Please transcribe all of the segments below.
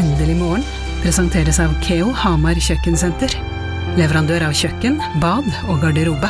Endelig morgen presenteres av Keo Hamar Kjøkkensenter. Leverandør av kjøkken, bad og garderobe.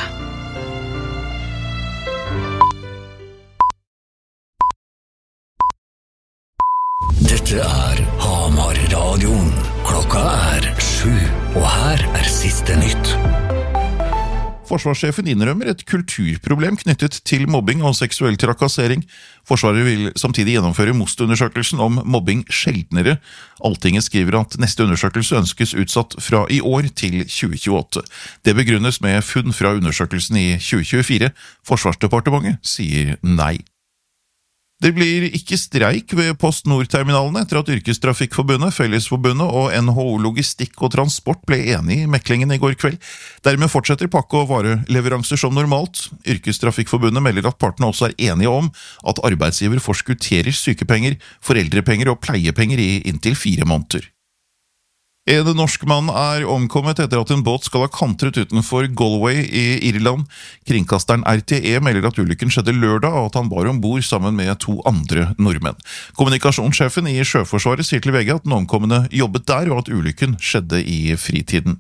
Dette Hamar-radioen. Klokka 7, og her siste nytt. Forsvarssjefen innrømmer et kulturproblem knyttet til mobbing og seksuell trakassering. Forsvaret vil samtidig gjennomføre MOST-undersøkelsen om mobbing sjeldnere. Alltinget skriver at neste undersøkelse ønskes utsatt fra i år til 2028. Det begrunnes med funn fra undersøkelsen i 2024. Forsvarsdepartementet sier nei. Det blir ikke streik ved Post Nord-terminalene etter at Yrkestrafikkforbundet, Fellesforbundet og NHO Logistikk og Transport ble enige i meklingen i går kveld. Dermed fortsetter pakke- og vareleveranser som normalt. Yrkestrafikkforbundet melder at partene også enige om at arbeidsgiver forskutterer sykepenger, foreldrepenger og pleiepenger i inntil 4 måneder. En norsk mann omkommet etter at en båt skal ha kantret utenfor Galway i Irland. Kringkasteren RTE melder at ulykken skjedde lørdag, og at han var ombord sammen med 2 andre nordmenn. Kommunikasjonssjefen i Sjøforsvaret sier til VG at den omkomne jobbet der, og at ulykken skjedde i fritiden.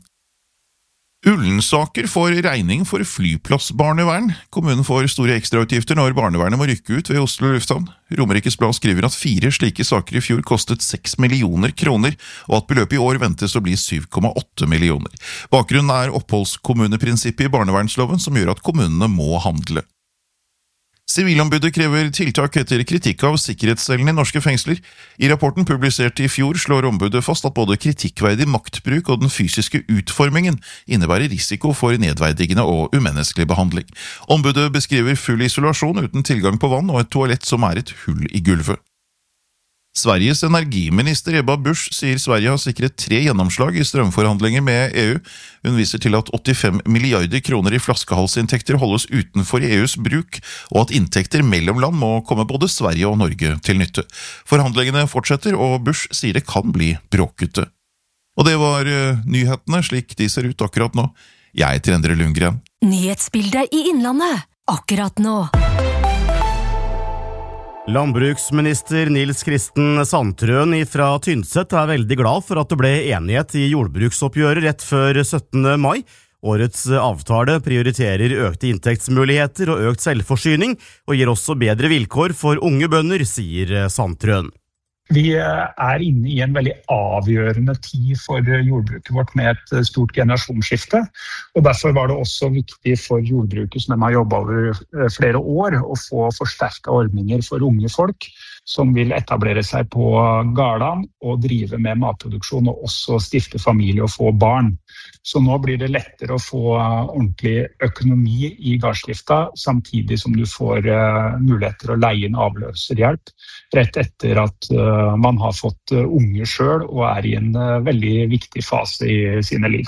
Ullensaker får regning for flyplassbarnevern. Kommunen får store ekstrautgifter når barnevernet må rykke ut ved Oslo lufthavn. Romerikes Blad skriver at 4 slike saker i fjor kostet 6 millioner kroner, og at beløpet i år ventes å bli 7,8 millioner. Bakgrunnen oppholdskommuneprinsippet i barnevernsloven som gjør at kommunene må handle. Sivilombudet krever tiltak etter kritikk av sikkerhetscellene i norske fengsler. I rapporten publisert i fjor slår ombudet fast at både kritikkverdig maktbruk og den fysiske utformingen innebærer risiko for nedverdigende og umenneskelig behandling. Ombudet beskriver full isolasjon uten tilgang på vann og et toalett som et hull i gulvet. Sveriges energiminister Ebba Busch sier Sverige har sikret 3 gjennomslag i strømforhandlinger med EU. Hun viser til at 85 milliarder kroner i flaskehalsinntekter holdes utenfor EUs bruk, og at inntekter mellom land må komme både Sverige og Norge til nytte. Forhandlingene fortsetter, og Busch sier det kan bli bråkete. Og det var nyhetene slik de ser ut akkurat nå. Jeg heter Endre Lundgren. Nyhetsbildet i Innlandet, akkurat nå. Landbruksminister Nils Kristen Sandtrøen fra Tynset veldig glad for at det ble enighet i jordbruksoppgjøret rett før 17. mai. Årets avtale prioriterer økte inntektsmuligheter og økt selvforsyning, og gir også bedre vilkår for unge bønder, sier Sandtrøen. Vi inne i en veldig avgjørende tid for jordbruket vårt med et stort generasjonsskifte, og derfor var det også viktig for jordbruket som de har jobbet over flere år å få forsterket ordninger for unge folk som vil etablere seg på gårdene og drive med matproduksjon og også stifte familie og få barn. Så nå blir det lettere å få ordentlig økonomi i gårdsdrifta, samtidig som du får muligheter å leie inn avløserhjelp rett etter at man har fått unge selv og i en veldig viktig fase i sine liv.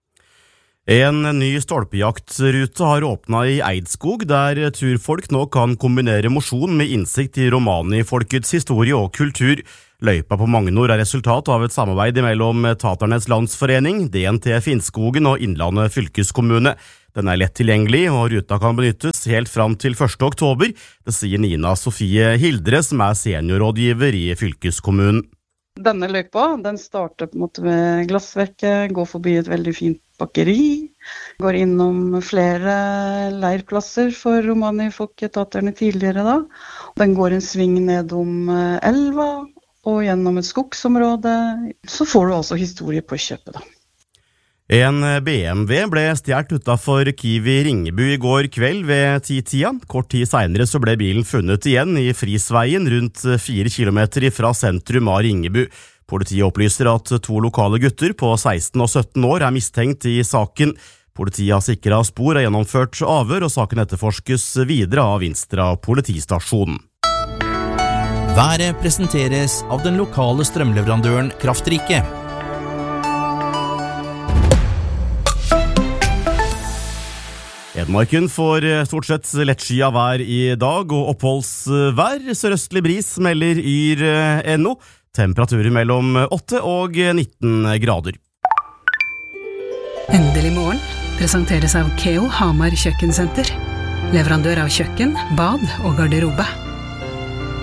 En ny stolpejaktrute har åpnet i Eidskog, der turfolk nå kan kombinere mosjon med innsikt i romani-folkets historie og kultur. Løypa på Magnor resultat av et samarbeid mellom Taternes Landsforening, DNT Finnskogen og Innlandet fylkeskommune. Den lett tilgjengelig, og ruta kan benyttes helt fram til 1. oktober. Det sier Nina Sofie Hildre, som seniorrådgiver i fylkeskommunen. Denne løypa, den starter på en måte ved Glassverket, går forbi et veldig fint bakeri, går innom flere leirplasser for romani-folketaterne tidligere da. Den går en sving nedom elva og gjennom et skogsområde. Så får du også historie på kjøpet da. En BMW ble stjert utenfor Kiwi Ringebu i går kveld ved 10-tida. Kort tid senere så ble bilen funnet igjen i Frisveien rundt 4 kilometer fra sentrum av Ringebu. Politiet opplyser at 2 lokale gutter på 16 og 17 år mistenkt i saken. Politiet har sikret spor og gjennomført avhør, og saken etterforskes videre av Vinstra politistasjon. Været presenteres av den lokale strømleverandøren Kraftrike. Hedmarken får stort sett lettskyet vær i dag, og oppholdsvær. Sørøstlig bris melder Yr.no. Temperaturer mellom 8 og 19 grader. Endelig morgen presenteres av Keo Hamar Kjøkkensenter. Leverandør av kjøkken, bad og garderobe.